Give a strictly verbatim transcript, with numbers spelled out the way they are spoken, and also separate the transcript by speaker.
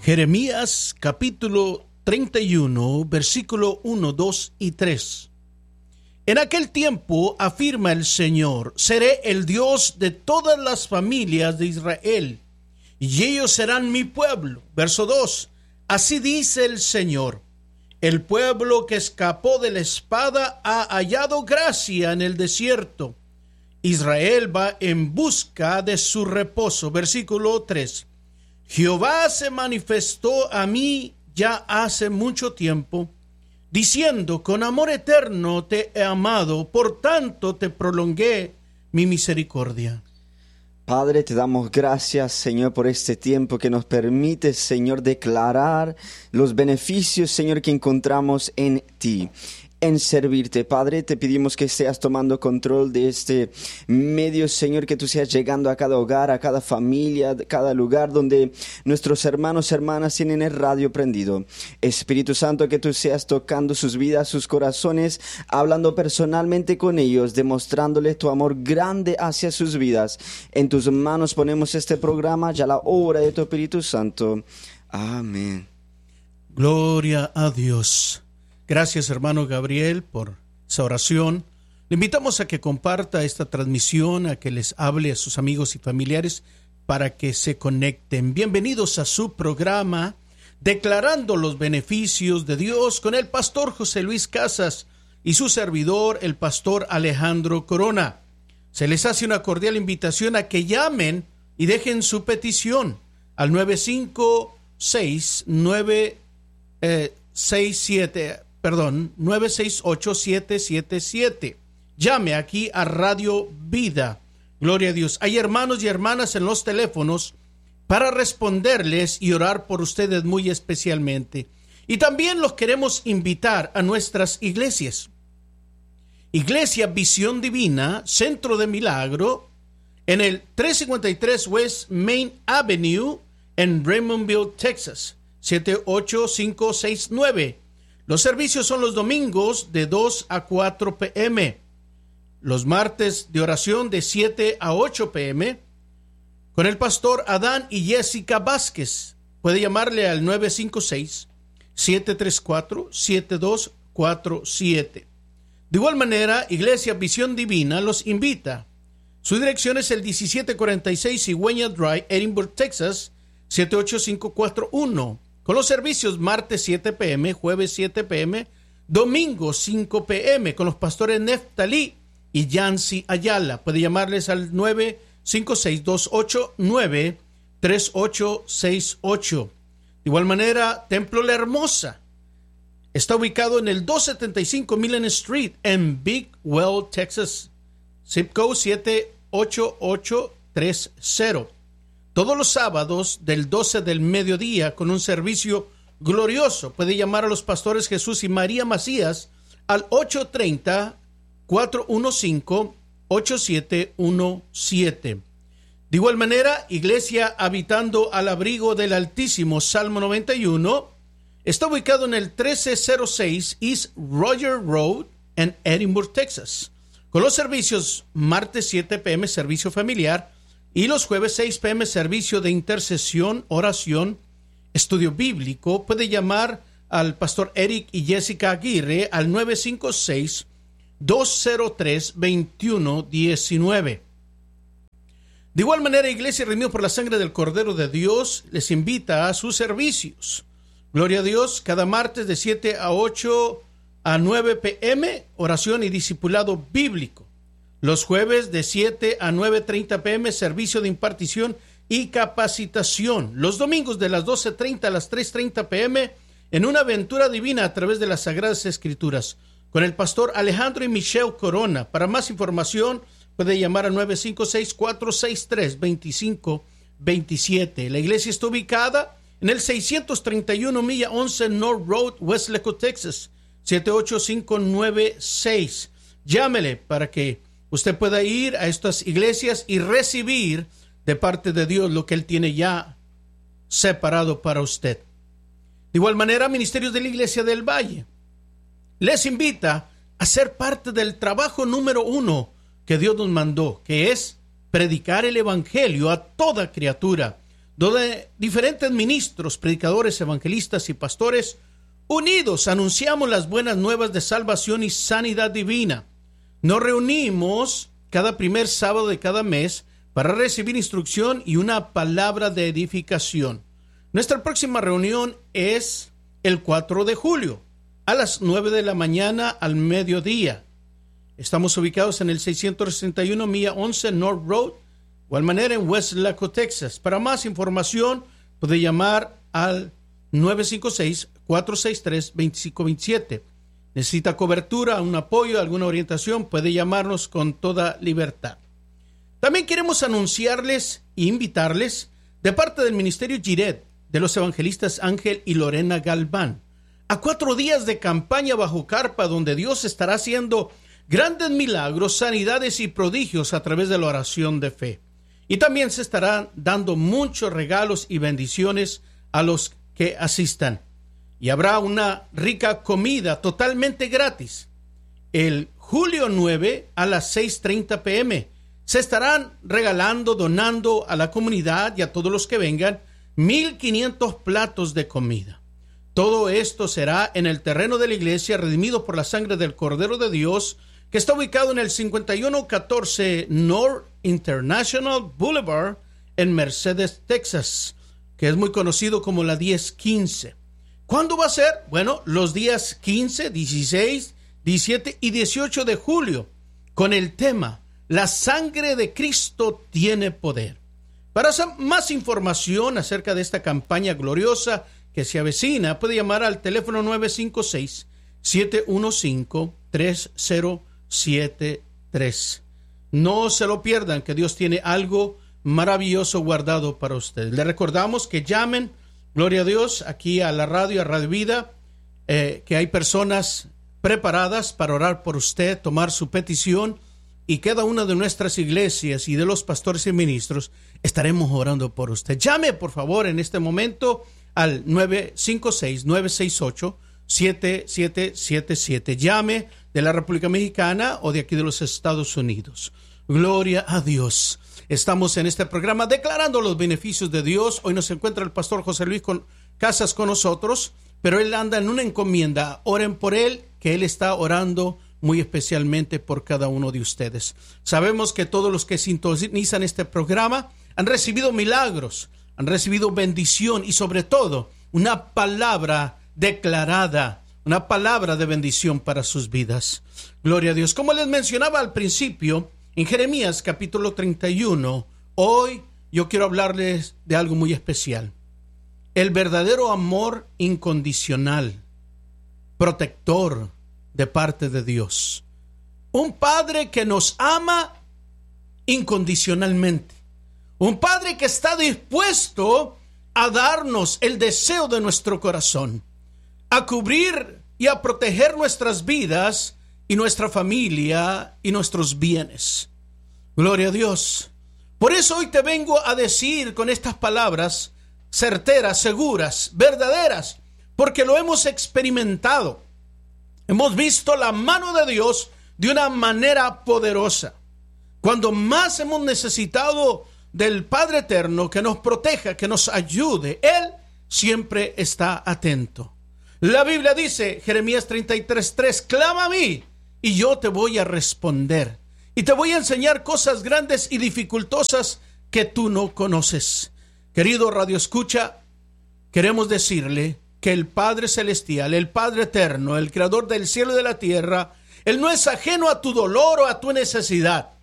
Speaker 1: Jeremías capítulo treinta y uno, versículo uno, dos y tres. En aquel tiempo, afirma el Señor, seré el Dios de todas las familias de Israel, y ellos serán mi pueblo. Verso dos. Así dice el Señor, el pueblo que escapó de la espada ha hallado gracia en el desierto. Israel va en busca de su reposo. Versículo tres. Jehová se manifestó a mí ya hace mucho tiempo, diciendo, con amor eterno te he amado, por tanto te prolongué mi misericordia.
Speaker 2: Padre, te damos gracias, Señor, por este tiempo que nos permite, Señor, declarar los beneficios, Señor, que encontramos en ti, en servirte. Padre, te pedimos que seas tomando control de este medio, Señor, que tú seas llegando a cada hogar, a cada familia, a cada lugar donde nuestros hermanos y hermanas tienen el radio prendido. Espíritu Santo, que tú seas tocando sus vidas, sus corazones, hablando personalmente con ellos, demostrándoles tu amor grande hacia sus vidas. En tus manos ponemos este programa, ya la obra de tu Espíritu Santo. Amén.
Speaker 1: Gloria a Dios. Gracias, hermano Gabriel, por esa oración. Le invitamos a que comparta esta transmisión, a que les hable a sus amigos y familiares para que se conecten. Bienvenidos a su programa, Declarando los Beneficios de Dios, con el pastor José Luis Casas y su servidor, el pastor Alejandro Corona. Se les hace una cordial invitación a que llamen y dejen su petición al nueve cinco seis nueve seis siete Perdón, nueve seis ocho, siete siete siete. Llame aquí a Radio Vida. Gloria a Dios. Hay hermanos y hermanas en los teléfonos para responderles y orar por ustedes muy especialmente. Y también los queremos invitar a nuestras iglesias. Iglesia Visión Divina, Centro de Milagro, en el trescientos cincuenta y tres West Main Avenue, en Raymondville, Texas, siete ocho cinco seis nueve. Los servicios son los domingos de dos a cuatro p m, los martes de oración de siete a ocho p m, con el pastor Adán y Jessica Vázquez. Puede llamarle al nueve cinco seis, siete tres cuatro, siete dos cuatro siete. De igual manera, Iglesia Visión Divina los invita. Su dirección es el diecisiete cuarenta y seis Cigüeña Drive, Edinburgh, Texas, siete ocho cinco cuatro uno. Con los servicios martes siete p m, jueves siete p m, domingo cinco p m, con los pastores Neftalí y Yancy Ayala. Puede llamarles al nueve cinco seis, dos ocho nueve, tres ocho seis ocho. De igual manera, Templo La Hermosa está ubicado en el doscientos setenta y cinco Millen Street en Big Well, Texas, zip code siete ocho ocho tres cero. Todos los sábados del doce del mediodía con un servicio glorioso. Puede llamar a los pastores Jesús y María Macías al ocho tres cero, cuatro uno cinco, ocho siete uno siete. De igual manera, Iglesia Habitando al Abrigo del Altísimo, Salmo noventa y uno, está ubicado en el trece cero seis East Roger Road en Edinburgh, Texas, con los servicios martes siete p m, servicio familiar, y los jueves seis p m, servicio de intercesión, oración, estudio bíblico. Puede llamar al pastor Eric y Jessica Aguirre al nueve cinco seis, dos cero tres, dos uno uno nueve. De igual manera, Iglesia Redimido por la Sangre del Cordero de Dios les invita a sus servicios. Gloria a Dios, cada martes de siete a ocho a nueve p m, oración y discipulado bíblico. Los jueves de siete a nueve treinta p m, servicio de impartición y capacitación. Los domingos de las doce treinta a las tres treinta p m, en una aventura divina a través de las Sagradas Escrituras, con el pastor Alejandro y Michelle Corona. Para más información, puede llamar a nueve cinco seis, cuatro seis tres, dos cinco dos siete. La iglesia está ubicada en el seiscientos treinta y uno Milla once North Road, Westlake, Texas, siete ocho cinco nueve seis. Llámele para que usted pueda ir a estas iglesias y recibir de parte de Dios lo que Él tiene ya separado para usted. De igual manera, Ministerios de la Iglesia del Valle les invita a ser parte del trabajo número uno que Dios nos mandó, que es predicar el Evangelio a toda criatura. donde diferentes ministros, predicadores, evangelistas y pastores unidos anunciamos las buenas nuevas de salvación y sanidad divina. Nos reunimos cada primer sábado de cada mes para recibir instrucción y una palabra de edificación. Nuestra próxima reunión es el cuatro de julio, a las nueve de la mañana al mediodía. Estamos ubicados en el seiscientos sesenta y uno Milla once North Road, igual manera en West Laco, Texas. Para más información, puede llamar al nueve cinco seis, cuatro seis tres, dos cinco dos siete. Necesita cobertura, un apoyo, alguna orientación, puede llamarnos con toda libertad. También queremos anunciarles e invitarles de parte del Ministerio Giret, de los evangelistas Ángel y Lorena Galván, a cuatro días de campaña bajo carpa donde Dios estará haciendo grandes milagros, sanidades y prodigios a través de la oración de fe. Y también se estarán dando muchos regalos y bendiciones a los que asistan. Y habrá una rica comida totalmente gratis. El julio nueve a las seis treinta p m se estarán regalando, donando a la comunidad y a todos los que vengan mil quinientos platos de comida. Todo esto será en el terreno de la iglesia redimido por la sangre del Cordero de Dios, que está ubicado en el cincuenta y uno catorce North International Boulevard en Mercedes, Texas, que es muy conocido como la diez quince. ¿Cuándo va a ser? Bueno, los días quince, dieciséis, diecisiete y dieciocho de julio, con el tema La sangre de Cristo tiene poder. Para más información acerca de esta campaña gloriosa que se avecina, puede llamar al teléfono nueve cinco seis, siete uno cinco, tres cero siete tres. No se lo pierdan, que Dios tiene algo maravilloso guardado para ustedes. Le recordamos que llamen, gloria a Dios, aquí a la radio, a Radio Vida, eh, que hay personas preparadas para orar por usted, tomar su petición, y cada una de nuestras iglesias y de los pastores y ministros estaremos orando por usted. Llame, por favor, en este momento al nueve cinco seis, nueve seis ocho, siete siete siete siete. Llame de la República Mexicana o de aquí de los Estados Unidos. Gloria a Dios. Estamos en este programa declarando los beneficios de Dios. Hoy nos encuentra el pastor José Luis con Casas con nosotros, pero él anda en una encomienda. Oren por él, que él está orando muy especialmente por cada uno de ustedes. Sabemos que todos los que sintonizan este programa han recibido milagros, han recibido bendición y sobre todo una palabra declarada, una palabra de bendición para sus vidas. Gloria a Dios. Como les mencionaba al principio, en Jeremías capítulo treinta y uno, hoy yo quiero hablarles de algo muy especial. El verdadero amor incondicional, protector de parte de Dios. Un Padre que nos ama incondicionalmente. Un Padre que está dispuesto a darnos el deseo de nuestro corazón, a cubrir y a proteger nuestras vidas y nuestra familia y nuestros bienes. Gloria a Dios. Por eso hoy te vengo a decir con estas palabras certeras, seguras, verdaderas, porque lo hemos experimentado. Hemos visto la mano de Dios de una manera poderosa. Cuando más hemos necesitado del Padre Eterno que nos proteja, que nos ayude, Él siempre está atento. La Biblia dice, Jeremías treinta y tres, tres, clama a mí y yo te voy a responder. Y te voy a enseñar cosas grandes y dificultosas que tú no conoces. Querido Radio Escucha, queremos decirle que el Padre Celestial, el Padre Eterno, el Creador del cielo y de la tierra, Él no es ajeno a tu dolor o a tu necesidad.